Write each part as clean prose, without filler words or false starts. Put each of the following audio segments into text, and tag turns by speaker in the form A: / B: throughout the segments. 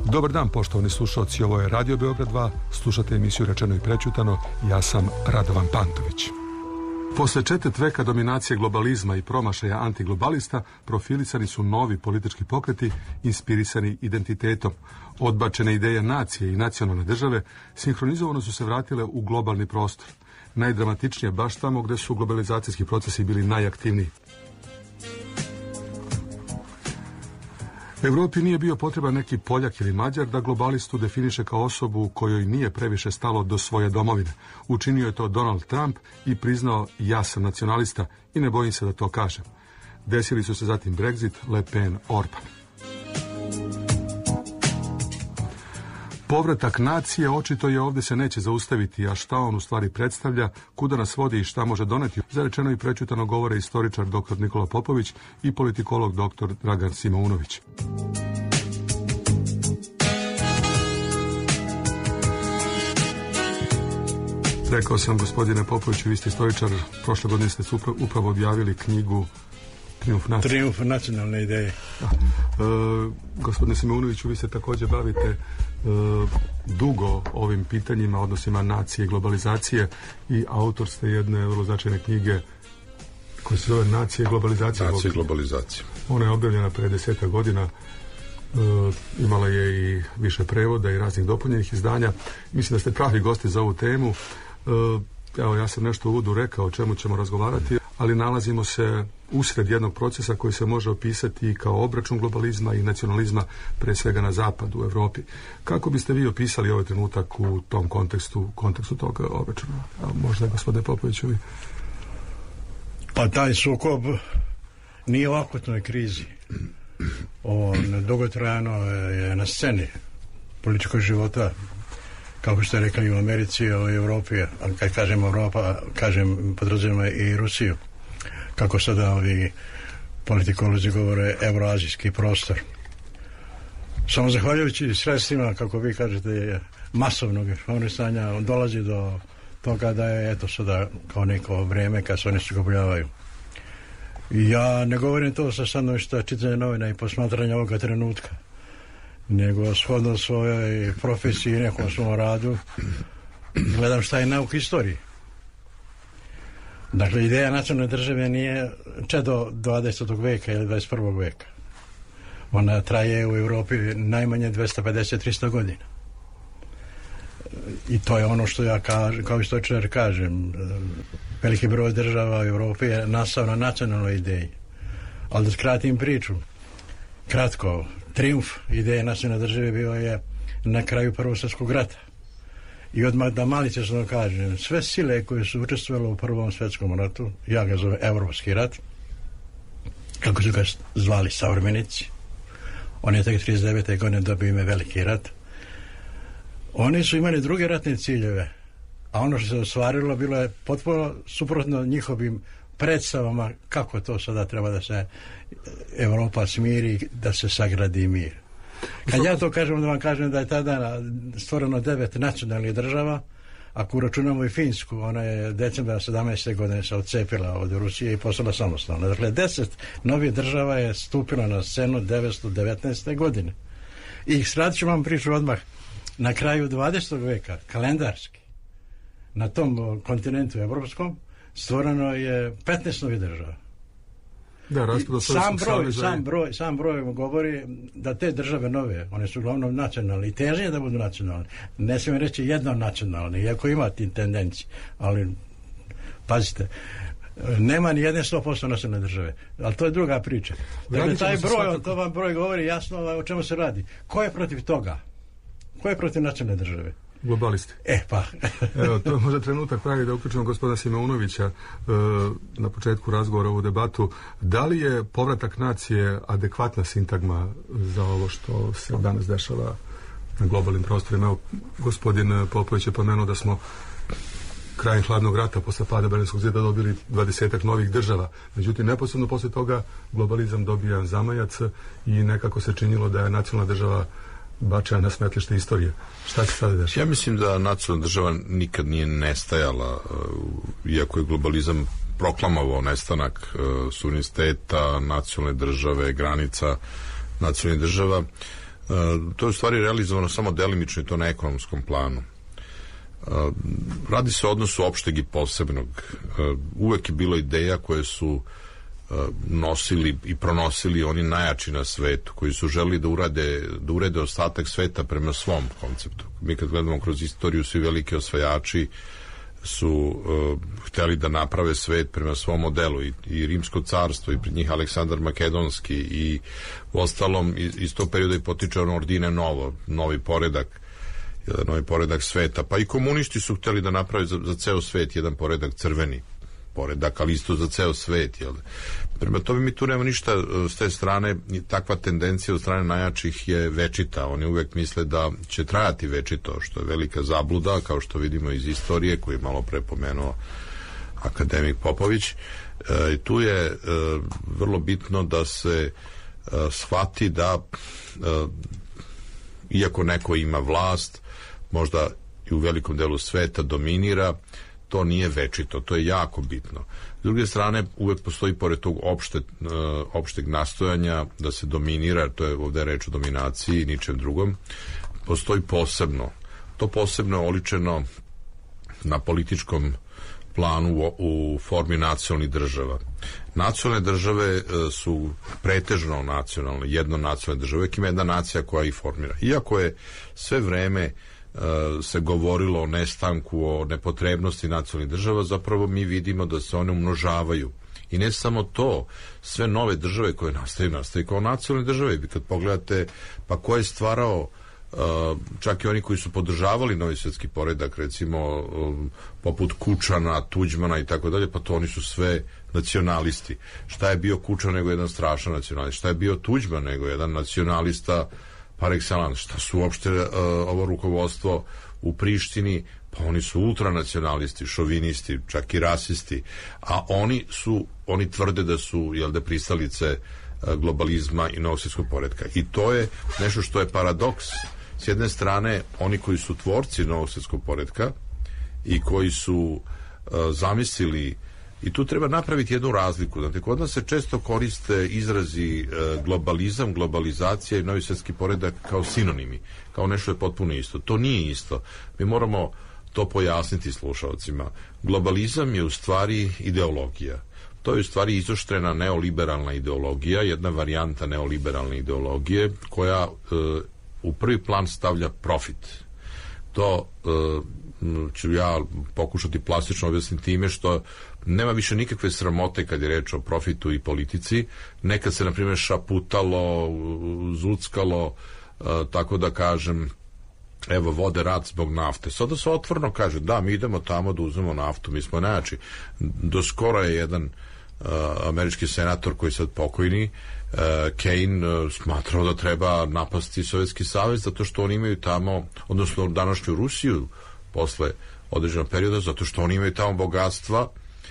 A: Dobar dan, poštovani slušalci, ovo je Radio Beograd 2, slušate emisiju Rečeno i prećutano, ja sam Radovan Pantović. Posle četvrt veka dominacije globalizma i promašaja antiglobalista, profilisani su novi politički pokreti inspirisani identitetom. Odbačene ideje nacije i nacionalne države sinhronizovano su se vratile u globalni prostor. Najdramatičnije baš tamo gde su globalizacijski procesi bili najaktivniji. Evropi nije bio potreban neki Poljak ili Mađar da globalistu definiše kao osobu kojoj nije previše stalo do svoje domovine. Učinio je to Donald Trump i priznao ja sam nacionalista i ne bojim se da to kažem. Desili su se zatim Brexit, Le Pen, Orban. Povratak nacije očito je ovdje se neće zaustaviti, a šta on u stvari predstavlja, kuda nas vodi i šta može doneti. Za Rečeno i prećutano govore istoričar dr. Nikola Popović i politikolog dr. Dragan Simounović. Rekao sam, gospodine Popoviću, vi ste istoričar, prošle godine ste upravo objavili knjigu Trijumf
B: nacionalne ideje.
A: Gospodine Simounoviću, vi se također bavite dugo ovim pitanjima, odnosima nacije i globalizacije i autor ste jedne vrlo značajne knjige koja se zove Nacije i globalizacija.
C: Nacije i globalizacija.
A: Ona je objavljena pre 10 godina, imala je i više prevoda i raznih dopunjenih izdanja. Mislim da ste pravi gosti za ovu temu. Evo, ja sam nešto u uvodu rekao o čemu ćemo razgovarati, ali nalazimo se usred jednog procesa koji se može opisati kao obračun globalizma i nacionalizma, pre svega na zapadu, u Evropi. Kako biste vi opisali ovaj trenutak u tom kontekstu tog obračuna? Možda, gospodine Popoviću, vi?
B: Pa taj sukob nije u akutnoj krizi. On dugotrajno je na sceni političkog života, kako ste rekli, u Americi, u Evropi, a kad kažem Evropa, podrazumijem i Rusiju. Kako sada ovi politikolozi govore, evroazijski prostor. Samo zahvaljujući sredstvima, kako vi kažete, masovnog informisanja, on dolazi do toga da je, eto, sada kao neko vrijeme kad se oni sukobljavaju. Ja ne govorim to sa stanovišta čitanja novina i posmatranja ovoga trenutka, nego shodno svojoj profesiji i nekom svom radu gledam šta je nauk istoriji. Dakle, ideja nacionalne države nije do 20. veka ili 21. veka. Ona traje u Europi najmanje 250-300 godina. I to je ono što ja kao istoričar kažem. Veliki broj država u Europi je nastao na nacionalnoj ideji. Ali da skratim priču. Kratko, trijumf ideje nacionalne države bio je na kraju Prvog svjetskog rata. I odmah da maliciozno kažem, sve sile koje su učestvovale u Prvom svjetskom ratu, ja ga zovem Evropski rat, kako su ga zvali savremenici, on je tek 39. godine dobio ime Veliki rat, oni su imali druge ratne ciljeve, a ono što se ostvarilo bilo je potpuno suprotno njihovim predstavama kako to sada treba da se Evropa smiri, da se sagradi mir. Kad ja to kažem, da vam kažem da je tada stvoreno 9 nacionalnih država, ako uračunamo i Finsku, ona je decembra 17. godine se odcepila od Rusije i postala samostalna. Dakle, 10 novih država je stupila na scenu 1919. godine. I skratit ću vam priču odmah. Na kraju 20. veka, kalendarski, na tom kontinentu evropskom, stvoreno je 15 novih država.
A: Da,
B: sam broj govori da te države nove, one su uglavnom nacionalne i težnje da budu nacionalne. Ne smijem reći jedno nacionalne, iako ima ti tendencije, ali pazite, nema ni jedne 100% nacionalne države, ali to je druga priča. Dakle, taj broj, to vam broj govori jasno o čemu se radi. Ko je protiv toga? Ko je protiv nacionalne države?
A: Globalisti. Evo, to je možda trenutak pravi da uključimo gospodina Simounovića na početku razgovora ovu debatu. Da li je povratak nacije adekvatna sintagma za ovo što se danas dešava na globalnim prostorima? Evo, gospodin Popović je pomenuo da smo krajem hladnog rata posle pada Berlinskog zida dobili 20 novih država. Međutim, neposredno posle toga globalizam dobija zamajac i nekako se činilo da je nacionalna država bačena na smetlište istorije. Šta se sada dešava?
C: Ja mislim da nacionalna država nikad nije nestajala, iako je globalizam proklamovao nestanak suvereniteta, nacionalne države, granica nacionalnih država. To je u stvari realizovano samo delimično i to na ekonomskom planu. Radi se o odnosu opšteg i posebnog. Uvek je bilo ideja koje su nosili i pronosili oni najjači na svetu, koji su želeli da urede ostatak sveta prema svom konceptu. Mi kad gledamo kroz istoriju, svi veliki osvajači su hteli da naprave svet prema svom modelu, i Rimsko carstvo, i pred njih Aleksandar Makedonski, i ostalom iz tog perioda i potiče ono ordine novi poredak sveta. Pa i komunisti su hteli da naprave za ceo svet jedan poredak, crveni poredak, ali isto za ceo svet. Prema tome mi tu nema ništa s te strane. Takva tendencija od strane najjačih je večita. Oni uvek misle da će trajati večito, što je velika zabluda, kao što vidimo iz istorije koju je malo pre pomenuo akademik Popović. I tu je vrlo bitno da se shvati da iako neko ima vlast, možda i u velikom delu sveta dominira, to nije večito, to je jako bitno. S druge strane, uvek postoji pored tog opšteg nastojanja da se dominira, to je ovde reč o dominaciji i ničem drugom, postoji posebno. To posebno je oličeno na političkom planu u formi nacionalnih država. Nacionalne države su pretežno nacionalne, jednonacionalne države. Uvijek ima jedna nacija koja ih formira. Iako je sve vreme se govorilo o nestanku, o nepotrebnosti nacionalnih država, zapravo mi vidimo da se one umnožavaju. I ne samo to, sve nove države koje nastaju kao nacionalne države. Kad pogledate, pa ko je stvarao, čak i oni koji su podržavali novi svjetski poredak, recimo poput Kučana, Tuđmana i tako dalje, pa to oni su sve nacionalisti. Šta je bio Kučan nego jedan strašan nacionalista? Šta je bio Tuđman nego jedan nacionalista par excellence? Šta su uopšte ovo rukovodstvo u Prištini? Pa oni su ultranacionalisti, šovinisti, čak i rasisti. A oni tvrde da su, pristalice globalizma i novog svjetskog poretka. I to je nešto što je paradoks. S jedne strane, oni koji su tvorci novog svjetskog poretka i koji su zamislili, i tu treba napraviti jednu razliku. Znate, kod nas se često koriste izrazi globalizam, globalizacija i novi svjetski poredak kao sinonimi, kao nešto je potpuno isto. To nije isto. Mi moramo to pojasniti slušalcima. Globalizam je u stvari ideologija. To je u stvari izoštrena neoliberalna ideologija, jedna varijanta neoliberalne ideologije koja u prvi plan stavlja profit. To ću ja pokušati plastično objasniti time što nema više nikakve sramote kad je reč o profitu i politici. Nekad se, na primjer, šaputalo, zuckalo, tako da kažem, evo, vode rat zbog nafte. Sada se otvoreno kaže, da, mi idemo tamo da uzmemo naftu, mi smo najjači. Do skoro je jedan američki senator koji je sad pokojni, Kane, smatrao da treba napasti Sovjetski savez zato što oni imaju tamo, odnosno današnju Rusiju posle određenog perioda, zato što oni imaju tamo bogatstva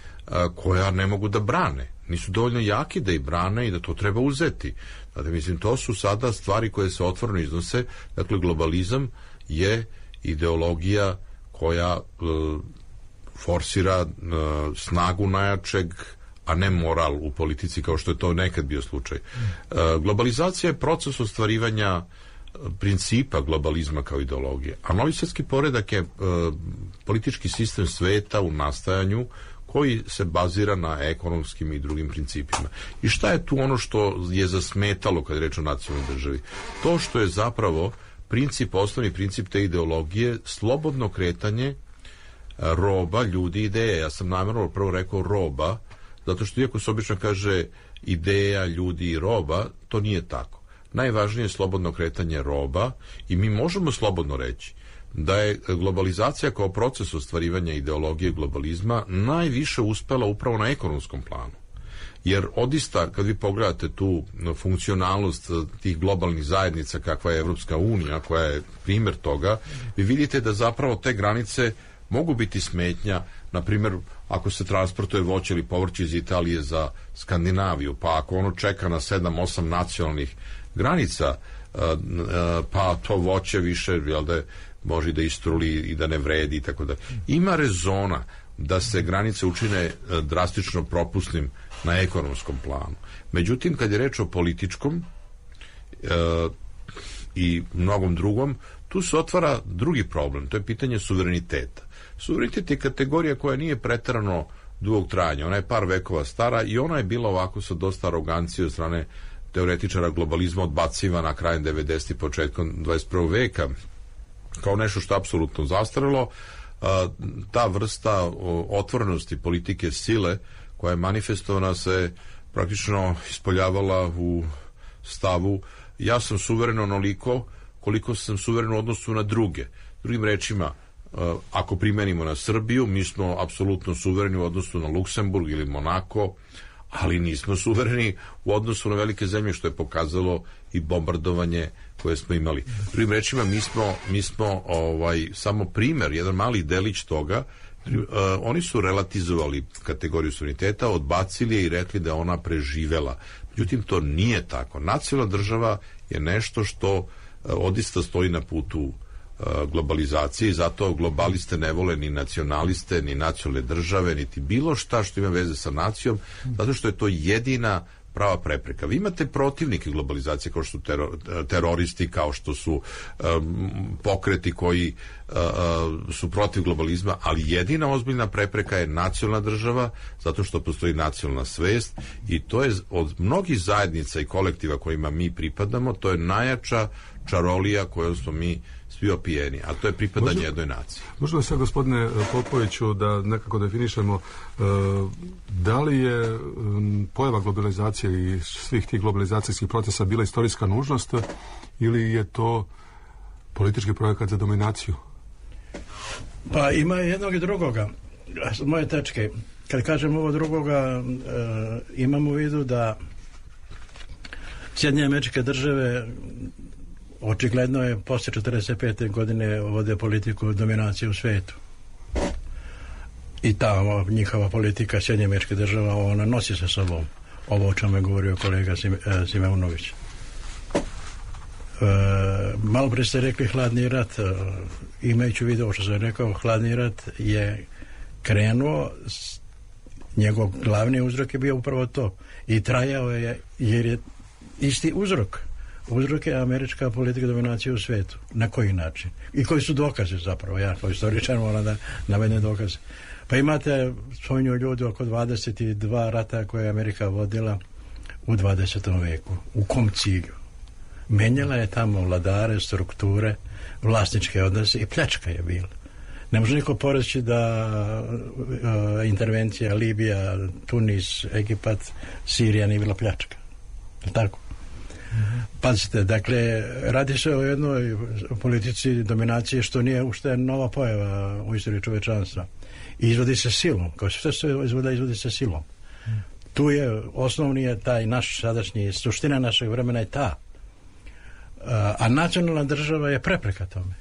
C: koja ne mogu da brane. Nisu dovoljno jaki da ih brane i da to treba uzeti. Dakle, mislim, to su sada stvari koje se otvoreno iznose. Dakle, globalizam je ideologija koja forsira snagu najjačeg, a ne moral u politici, kao što je to nekad bio slučaj. Globalizacija je proces ostvarivanja principa globalizma kao ideologije. A novi svjetski poredak je politički sistem sveta u nastajanju koji se bazira na ekonomskim i drugim principima. I šta je tu ono što je zasmetalo kad je reč o nacionalnoj državi? To što je zapravo osnovni princip te ideologije slobodno kretanje roba, ljudi, ideje. Ja sam namjerno prvo rekao roba, zato što iako se obično kaže ideja, ljudi i roba, to nije tako. Najvažnije je slobodno kretanje roba i mi možemo slobodno reći da je globalizacija kao proces ostvarivanja ideologije globalizma najviše uspela upravo na ekonomskom planu. Jer odista, kad vi pogledate tu funkcionalnost tih globalnih zajednica kakva je Evropska unija, koja je primjer toga, vi vidite da zapravo te granice mogu biti smetnja, na primjer, ako se transportuje voće ili povrće iz Italije za Skandinaviju, pa ako ono čeka na 7-8 nacionalnih granica, pa to voće više, može da istruli i da ne vredi i tako da. Ima rezona da se granice učine drastično propusnim na ekonomskom planu. Međutim, kad je reč o političkom, i mnogom drugom, tu se otvara drugi problem, to je pitanje suvereniteta. Suverenitet je kategorija koja nije preterano dugog trajanja, ona je par vekova stara i ona je bila ovako sa dosta arogancije od strane teoretičara globalizma odbacivana krajem 90. početkom 21. veka kao nešto što je apsolutno zastarelo. Ta vrsta otvorenosti politike sile koja je manifestovana se praktično ispoljavala u stavu ja sam suveren onoliko koliko sam suveren u odnosu na druge. Drugim rečima, ako primenimo na Srbiju, mi smo apsolutno suvereni u odnosu na Luksemburg ili Monako, ali nismo suvereni u odnosu na velike zemlje, što je pokazalo i bombardovanje koje smo imali. Drugim rečima, mi smo samo primer, jedan mali delić toga. Oni su relativizovali kategoriju suvereniteta, odbacili je i rekli da je ona preživela. Međutim, to nije tako. Nacionalna država je nešto što odista stoji na putu globalizacije i zato globaliste ne vole ni nacionaliste, ni nacionalne države, niti bilo šta što ima veze sa nacijom, zato što je to jedina prava prepreka. Vi imate protivnike globalizacije kao što su teroristi, kao što su pokreti koji su protiv globalizma, ali jedina ozbiljna prepreka je nacionalna država, zato što postoji nacionalna svest i to je od mnogih zajednica i kolektiva kojima mi pripadamo, to je najjača čarolija kojom smo mi svi opijeni, a to je pripadanje jednoj naciji.
A: Možemo sad, gospodine Popoviću, da nekako definišemo da li je pojava globalizacije i svih tih globalizacijskih procesa bila istorijska nužnost ili je to politički projekat za dominaciju?
B: Pa ima jednog i drugoga. S moje tačke, kad kažem ovo drugoga, imam u vidu da Sjedinjene Američke Države očigledno je posle 45. godine vode politiku dominacije u svetu. I ta njihova politika Sjedinjenih Američkih Država, ona nosi sa sobom ovo o čemu je govorio kolega Simeunović. Malo pre ste rekli hladni rat, imajući u vidu ovo što sam rekao, hladni rat je krenuo, njegov glavni uzrok je bio upravo to i trajao je jer je isti uzrok. Uzrok je američka politika dominacije u svetu. Na koji način? I koji su dokaze zapravo? Ja kao istoričar moram da navedem dokaze. Pa imate spominju ljudi oko 22 rata koje je Amerika vodila u 20. veku. U kom cilju? Menjala je tamo vladare, strukture, vlasničke odnose i pljačka je bila. Ne može niko poreći da intervencija Libija, Tunis, Egipat, Sirija nije bila pljačka. Tako? Pazite, dakle, radi se o jednoj politici dominacije što nije ušte nova pojava u istoriji čovečanstva. I izvodi se silom, kao što se izvodi se silom. Tu je, osnovni je taj naš sadašnji, suština našeg vremena je ta. A nacionalna država je prepreka tome.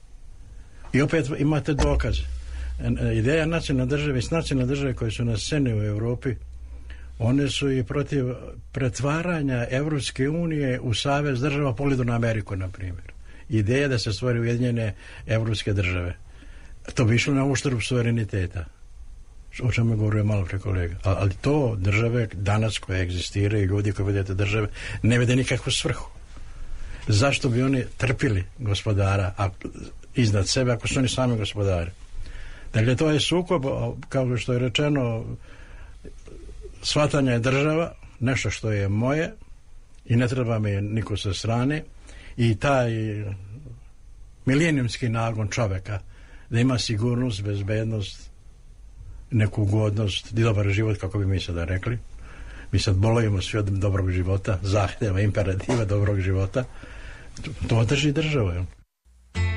B: I opet imate dokaze. Ideja nacionalne države i nacionalne države koje su na sceni u Europi, one su i protiv pretvaranja Evropske unije u savez država pogleda na Ameriku, na primjer. Ideja da se stvori ujedinjene evropske države. To bi išlo na uštrb suvereniteta. O čemu je govorio malo pre kolega. Ali to države danas koje egzistiraju, ljudi koji vode te države, ne vede nikakvu svrhu. Zašto bi oni trpili gospodara iznad sebe ako su oni sami gospodari? Dakle, to je sukob, kao što je rečeno, shvatanje je država, nešto što je moje i ne treba mi niko sa strane i taj milenijumski nagon čoveka da ima sigurnost, bezbednost, neku ugodnost i dobar život, kako bi mi sada rekli. Mi sad bolovimo svi od dobrog života, zahteva, imperativa dobrog života. To drži država.